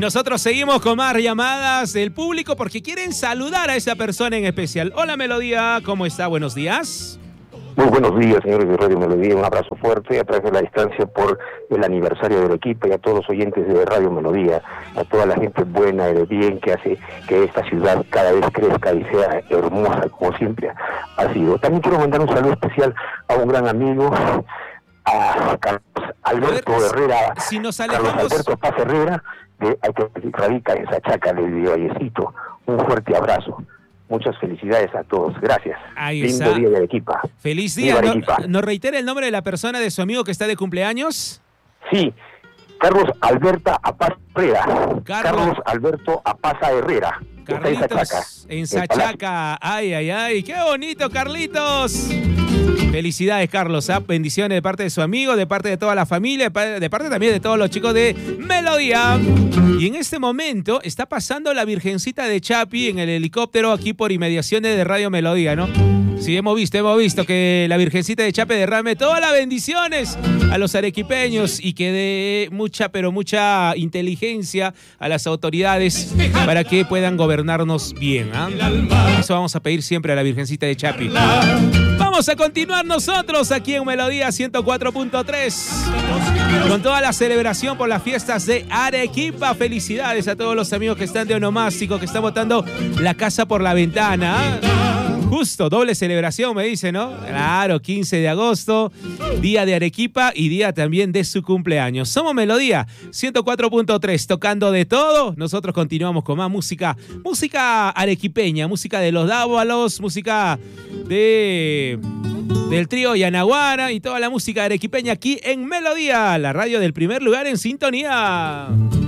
nosotros seguimos con más llamadas del público porque quieren saludar a esa persona en especial. Hola Melodía, ¿cómo está? Buenos días. Muy buenos días, señores de Radio Melodía. Un abrazo fuerte a través de la distancia por el aniversario del equipo y a todos los oyentes de Radio Melodía, a toda la gente buena y de bien que hace que esta ciudad cada vez crezca y sea hermosa como siempre ha sido. También quiero mandar un saludo especial a un gran amigo, a Carlos Alberto Herrera, si nos alejamos... Carlos Alberto Paz Herrera, que radica en Sachaca, de Vallecito. Un fuerte abrazo. Muchas felicidades a todos. Gracias. Ahí Lindo está. día de Arequipa. Feliz día. Arequipa. ¿Nos reitera el nombre de la persona de su amigo que está de cumpleaños? Sí, Carlos Alberto Apaza Herrera. Carlos Alberto Apaza Herrera. Carlitos, en Sachaca. Ay, ay, ay. ¡Qué bonito, Carlitos! Felicidades, Carlos. Bendiciones de parte de su amigo, de parte de toda la familia, de parte también de todos los chicos de Melodía. Y en este momento está pasando la Virgencita de Chapi en el helicóptero aquí por inmediaciones de Radio Melodía, ¿no? Sí, hemos visto que la Virgencita de Chapi derrame todas las bendiciones a los arequipeños y que dé mucha, pero mucha inteligencia a las autoridades para que puedan gobernarnos bien, ¿eh? Eso vamos a pedir siempre a la Virgencita de Chapi. Vamos a continuar nosotros aquí en Melodía 104.3 con toda la celebración por las fiestas de Arequipa. Felicidades a todos los amigos que están de onomástico, que están botando la casa por la ventana, ¿eh? Justo, doble celebración, me dice, ¿no? Claro, 15 de agosto, día de Arequipa y día también de su cumpleaños. Somos Melodía 104.3, tocando de todo. Nosotros continuamos con más música arequipeña, música de los Dávalos, música del trío Yanaguara y toda la música arequipeña aquí en Melodía, la radio del primer lugar en sintonía.